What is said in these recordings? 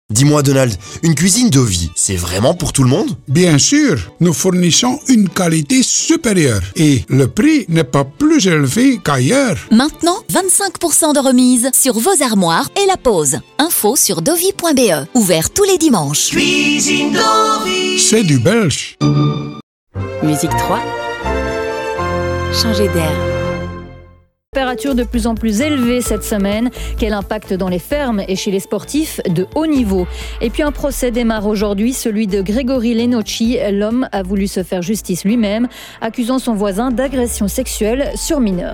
Dis-moi Donald, une cuisine Dovi, c'est vraiment pour tout le monde? Bien sûr, nous fournissons une qualité supérieure et le prix n'est pas plus élevé qu'ailleurs. Maintenant, 25% de remise sur vos armoires et la pause. Info sur dovi.be. Ouvert tous les dimanches. Cuisine Dovi. C'est du belge. Musique 3. Changer d'air. Température de plus en plus élevée cette semaine. Quel impact dans les fermes et chez les sportifs de haut niveau? Et puis un procès démarre aujourd'hui, celui de Grégory Lenocci. L'homme a voulu se faire justice lui-même, accusant son voisin d'agression sexuelle sur mineur.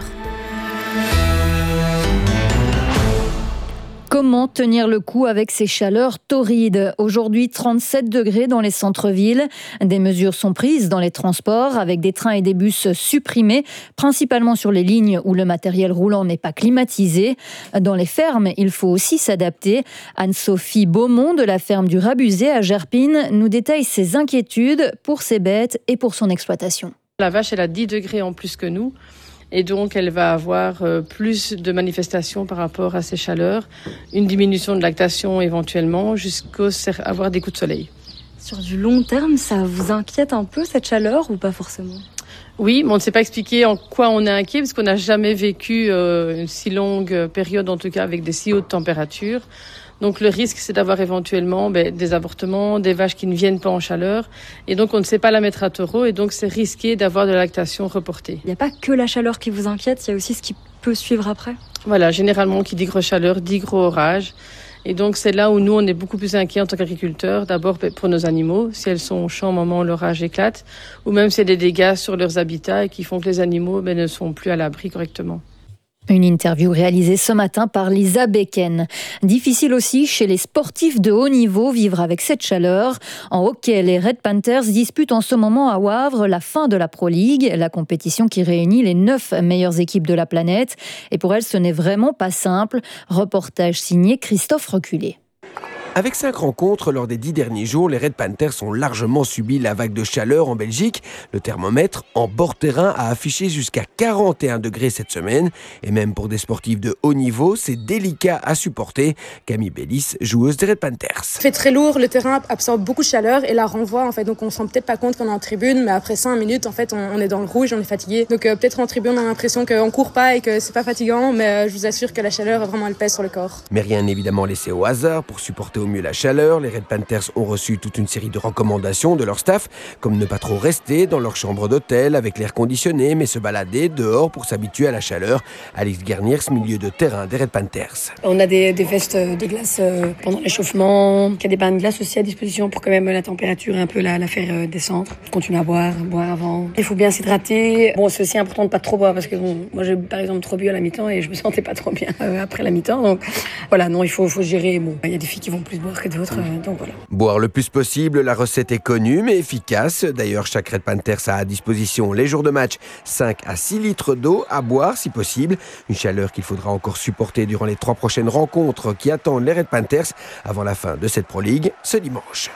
Comment tenir le coup avec ces chaleurs torrides? Aujourd'hui, 37 degrés dans les centres-villes. Des mesures sont prises dans les transports avec des trains et des bus supprimés, principalement sur les lignes où le matériel roulant n'est pas climatisé. Dans les fermes, il faut aussi s'adapter. Anne-Sophie Beaumont de la ferme du Rabusé à Gerpine nous détaille ses inquiétudes pour ses bêtes et pour son exploitation. La vache, elle a 10 degrés en plus que nous. Et donc, elle va avoir plus de manifestations par rapport à ces chaleurs, une diminution de lactation éventuellement, jusqu'à avoir des coups de soleil. Sur du long terme, ça vous inquiète un peu cette chaleur ou pas forcément? Oui, mais on ne sait pas expliquer en quoi on est inquiet, parce qu'on n'a jamais vécu une si longue période, en tout cas avec des si hautes températures. Donc le risque, c'est d'avoir éventuellement des avortements, des vaches qui ne viennent pas en chaleur. Et donc on ne sait pas la mettre à taureau et donc c'est risqué d'avoir de la lactation reportée. Il n'y a pas que la chaleur qui vous inquiète, il y a aussi ce qui peut suivre après? Voilà, généralement qui dit grosse chaleur, dit gros orage. Et donc c'est là où nous, on est beaucoup plus inquiets en tant qu'agriculteurs. D'abord pour nos animaux, si elles sont au champ au moment où l'orage éclate, ou même s'il y a des dégâts sur leurs habitats et qui font que les animaux ne sont plus à l'abri correctement. Une interview réalisée ce matin par Lisa Becken. Difficile aussi chez les sportifs de haut niveau vivre avec cette chaleur. En hockey, les Red Panthers disputent en ce moment à Wavre la fin de la Pro League, la compétition qui réunit les 9 meilleures équipes de la planète. Et pour elles, ce n'est vraiment pas simple. Reportage signé Christophe Reculé. Avec 5 rencontres lors des 10 derniers jours, les Red Panthers ont largement subi la vague de chaleur en Belgique. Le thermomètre en bord terrain a affiché jusqu'à 41 degrés cette semaine. Et même pour des sportifs de haut niveau, c'est délicat à supporter. Camille Bellis, joueuse des Red Panthers. Il fait très lourd, le terrain absorbe beaucoup de chaleur et la renvoie en fait. Donc on ne se rend peut-être pas compte qu'on est en tribune, mais après 5 minutes, en fait, on est dans le rouge, on est fatigué. Donc peut-être en tribune, on a l'impression qu'on ne court pas et que c'est pas fatigant, mais je vous assure que la chaleur, vraiment, elle pèse sur le corps. Mais rien n'est évidemment laissé au hasard pour supporter au mieux la chaleur. Les Red Panthers ont reçu toute une série de recommandations de leur staff, comme ne pas trop rester dans leur chambre d'hôtel avec l'air conditionné, mais se balader dehors pour s'habituer à la chaleur. Alice Garniers, milieu de terrain des Red Panthers. On a des vestes de glace pendant l'échauffement, il y a des bains de glace aussi à disposition pour quand même la température un peu la faire descendre. Continuer à boire avant. Il faut bien s'hydrater. Bon, c'est aussi important de pas trop boire parce que moi j'ai par exemple trop bu à la mi-temps et je me sentais pas trop bien après la mi-temps. Donc voilà, non, il faut gérer. Bon, il y a des filles qui vont plus boire que d'autres, donc voilà. Boire le plus possible, la recette est connue mais efficace. D'ailleurs, chaque Red Panthers a à disposition les jours de match 5 à 6 litres d'eau à boire si possible. Une chaleur qu'il faudra encore supporter durant les 3 prochaines rencontres qui attendent les Red Panthers avant la fin de cette Pro League ce dimanche.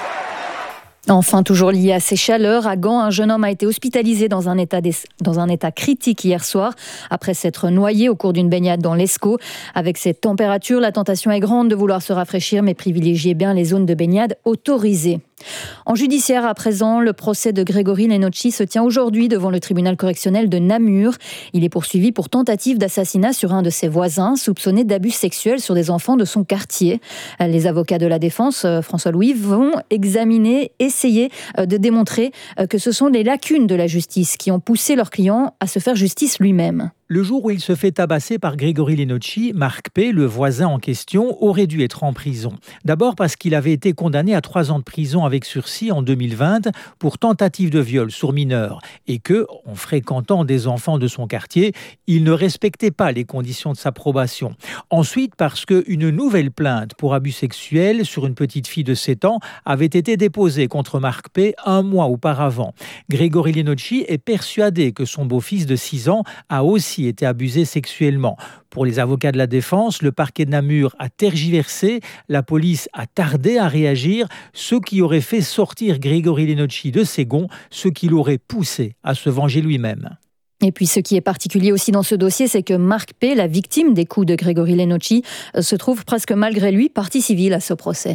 Enfin, toujours lié à ces chaleurs, à Gand, un jeune homme a été hospitalisé dans un état critique hier soir, après s'être noyé au cours d'une baignade dans l'Escaut. Avec ces températures, la tentation est grande de vouloir se rafraîchir, mais privilégiez bien les zones de baignade autorisées. En judiciaire à présent, le procès de Grégory Lenocci se tient aujourd'hui devant le tribunal correctionnel de Namur. Il est poursuivi pour tentative d'assassinat sur un de ses voisins, soupçonné d'abus sexuels sur des enfants de son quartier. Les avocats de la défense, François Louis, vont essayer de démontrer que ce sont les lacunes de la justice qui ont poussé leur client à se faire justice lui-même. Le jour où il se fait tabasser par Grégory Lenocci, Marc P., le voisin en question, aurait dû être en prison. D'abord parce qu'il avait été condamné à 3 ans de prison avec sursis en 2020 pour tentative de viol sur mineur et que, en fréquentant des enfants de son quartier, il ne respectait pas les conditions de sa probation. Ensuite parce qu'une nouvelle plainte pour abus sexuels sur une petite fille de 7 ans avait été déposée contre Marc P. 1 mois auparavant. Grégory Lenocci est persuadé que son beau-fils de 6 ans a aussi été abusé sexuellement. Pour les avocats de la défense, le parquet de Namur a tergiversé, la police a tardé à réagir, ce qui aurait fait sortir Grégory Lenocci de ses gonds, ce qui l'aurait poussé à se venger lui-même. Et puis ce qui est particulier aussi dans ce dossier, c'est que Marc P., la victime des coups de Grégory Lenocci, se trouve presque malgré lui partie civile à ce procès.